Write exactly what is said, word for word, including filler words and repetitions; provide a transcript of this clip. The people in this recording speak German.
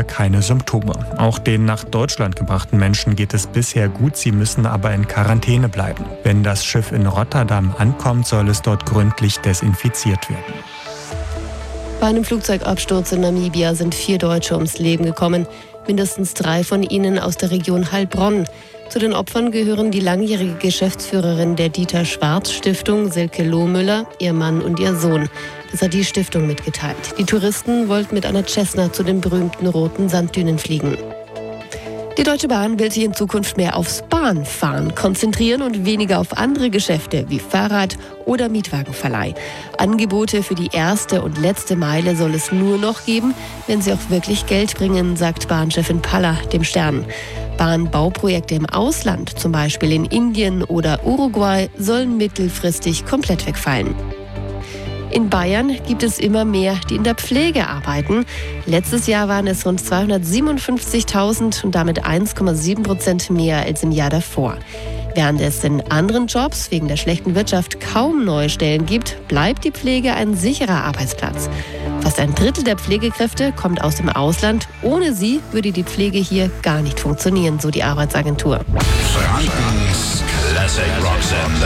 bisher keine Symptome. Auch den nach Deutschland gebrachten Menschen geht es bisher gut, sie müssen aber in Quarantäne bleiben. Wenn das Schiff in Rotterdam ankommt, soll es dort gründlich desinfiziert werden. Bei einem Flugzeugabsturz in Namibia sind vier Deutsche ums Leben gekommen. Mindestens drei von ihnen aus der Region Heilbronn. Zu den Opfern gehören die langjährige Geschäftsführerin der Dieter-Schwarz-Stiftung, Silke Lohmüller, ihr Mann und ihr Sohn. Das hat die Stiftung mitgeteilt. Die Touristen wollten mit einer Cessna zu den berühmten roten Sanddünen fliegen. Die Deutsche Bahn will sich in Zukunft mehr aufs Bahnfahren konzentrieren und weniger auf andere Geschäfte wie Fahrrad- oder Mietwagenverleih. Angebote für die erste und letzte Meile soll es nur noch geben, wenn sie auch wirklich Geld bringen, sagt Bahnchefin Paller dem Stern. Bahnbauprojekte im Ausland, zum Beispiel in Indien oder Uruguay, sollen mittelfristig komplett wegfallen. In Bayern gibt es immer mehr, die in der Pflege arbeiten. Letztes Jahr waren es rund zweihundertsiebenundfünfzigtausend und damit eins Komma sieben Prozent mehr als im Jahr davor. Während es in anderen Jobs wegen der schlechten Wirtschaft kaum neue Stellen gibt, bleibt die Pflege ein sicherer Arbeitsplatz. Fast ein Drittel der Pflegekräfte kommt aus dem Ausland. Ohne sie würde die Pflege hier gar nicht funktionieren, so die Arbeitsagentur. Frankens Classic Rock Sender.